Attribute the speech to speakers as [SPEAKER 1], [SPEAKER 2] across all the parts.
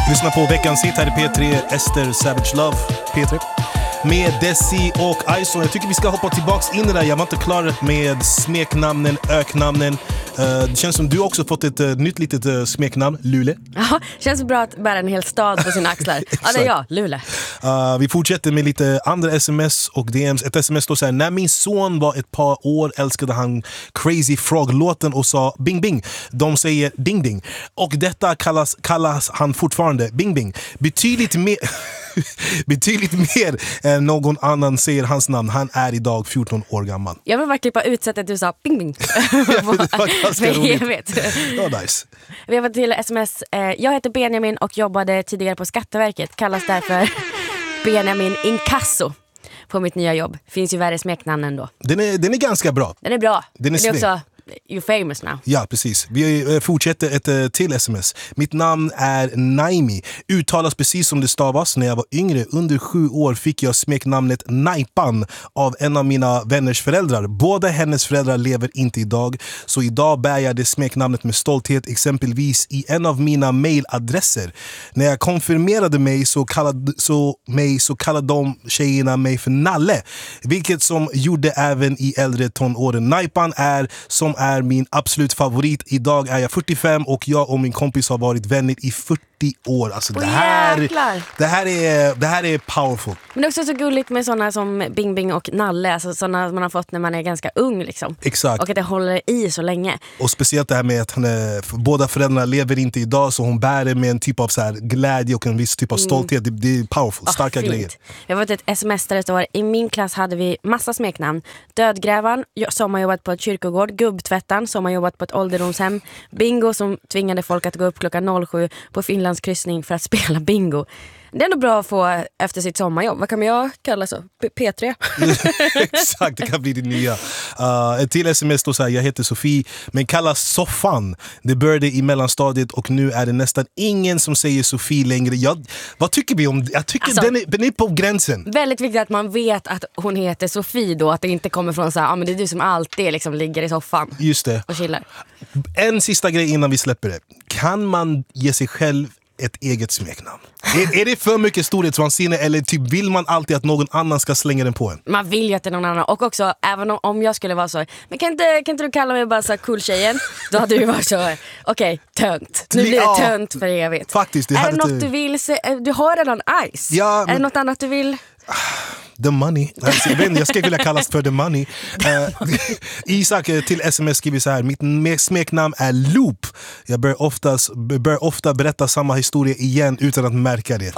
[SPEAKER 1] Lyssna på veckans hit här i P3, Ester Savage Love, P3. Med Desi och Ison. Jag tycker vi ska hoppa tillbaks in i det där. Jag var inte klar med smeknamnen, öknamnen. Det känns som du också fått ett nytt litet smeknamn, Lule.
[SPEAKER 2] Ja, känns bra att bära en hel stad på sina axlar. Ja, det är jag, Lule.
[SPEAKER 1] Vi fortsätter med lite andra sms och DMs. Ett sms står så här: när min son var ett par år älskade han Crazy Frog-låten och sa bing bing. De säger ding ding. Och detta kallas han fortfarande bing bing. Betydligt mer än någon annan säger hans namn. Han är idag 14 år gammal.
[SPEAKER 2] Jag vill verkligen bara utsätta att du sa bing bing.
[SPEAKER 1] Det var ganska roligt.
[SPEAKER 2] Jag vet.
[SPEAKER 1] Det var nice.
[SPEAKER 2] Vi har fått till sms. Jag heter Benjamin och jobbade tidigare på Skatteverket. Kallas därför Benjamin Inkasso på mitt nya jobb. Finns ju värre smeknamn ändå.
[SPEAKER 1] Den är ganska bra.
[SPEAKER 2] Den är bra.
[SPEAKER 1] Den är
[SPEAKER 2] också you're famous now.
[SPEAKER 1] Ja, precis. Vi fortsätter ett till sms. Mitt namn är Naimi. Uttalas precis som det stavas. När jag var yngre, under 7 år, fick jag smeknamnet Naipan av en av mina vänners föräldrar. Båda hennes föräldrar lever inte idag. Så idag bär jag det smeknamnet med stolthet, exempelvis i en av mina mailadresser. När jag konfirmerade mig så kallade de tjejerna mig för Nalle. Vilket som gjorde även i äldre tonåren. Naipan är min absolut favorit. Idag är jag 45 och jag och min kompis har varit vänner i 40 år. Alltså det här är powerful.
[SPEAKER 2] Men det är också så gulligt med sådana som Bing Bing och Nalle, alltså sådana man har fått när man är ganska ung liksom.
[SPEAKER 1] Exakt.
[SPEAKER 2] Och att det håller i så länge.
[SPEAKER 1] Och speciellt det här med att båda föräldrarna lever inte idag, så hon bär det med en typ av så här glädje och en viss typ av stolthet. Det är powerful, starka grejer.
[SPEAKER 2] Jag har fått ett sms där det står: i min klass hade vi massa smeknamn. Dödgrävan, som har jobbat på ett kyrkogård. Gubbtvättan, som har jobbat på ett ålderdomshem. Bingo, som tvingade folk att gå upp klockan 07 på Finlands kryssning för att spela bingo. Det är ändå bra att få efter sitt sommarjobb. Vad kan jag kalla så? P3?
[SPEAKER 1] Exakt, det kan bli det nya. Ett till sms står så här: jag heter Sofie men kallas Soffan. Det började i mellanstadiet och nu är det nästan ingen som säger Sofie längre. Vad tycker vi om det? Jag tycker alltså, den är på gränsen.
[SPEAKER 2] Väldigt viktigt att man vet att hon heter Sofie då. Att det inte kommer från så här, men det är du som alltid liksom ligger i soffan. Just det. Och chillar.
[SPEAKER 1] En sista grej innan vi släpper det. Kan man ge sig själv ett eget smeknamn? Är det för mycket storhetsvansinne eller typ vill man alltid att någon annan ska slänga den på en?
[SPEAKER 2] Man vill ju att det är någon annan. Och också, även om jag skulle vara så, men kan inte du kalla mig bara så cool tjejen? Då hade du varit så, okej, tönt. Nu blir det tönt för evigt. Faktiskt, är det något du vill se? Du har redan Ice. Ja, är det något annat du vill?
[SPEAKER 1] The money. Jag ska vilja kallas för the money. Isak till sms skriver så här: mitt smeknamn är Loop. Jag bör ofta berätta samma historia igen utan att märka det.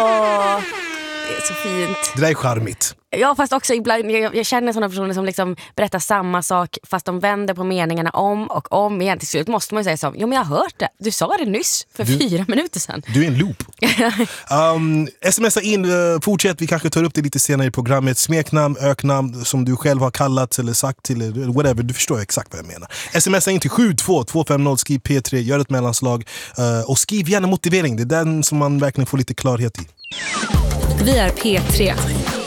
[SPEAKER 2] Det är så fint.
[SPEAKER 1] Det där är charmigt.
[SPEAKER 2] Ja, fast också ibland, jag känner sådana personer som liksom berättar samma sak fast de vänder på meningarna om och om igen. Till slut måste man ju säga så: jo men jag har hört det. Du sa det nyss för 4 minuter sedan.
[SPEAKER 1] Du är en loop. Smsa in, fortsätt, vi kanske tar upp det lite senare i programmet. Smeknamn, öknamn som du själv har kallat eller sagt till eller whatever, du förstår exakt vad jag menar. Smsa in till 72250, skriv P3, gör ett mellanslag och skriv gärna motivering. Det är den som man verkligen får lite klarhet i.
[SPEAKER 3] Vi är P3.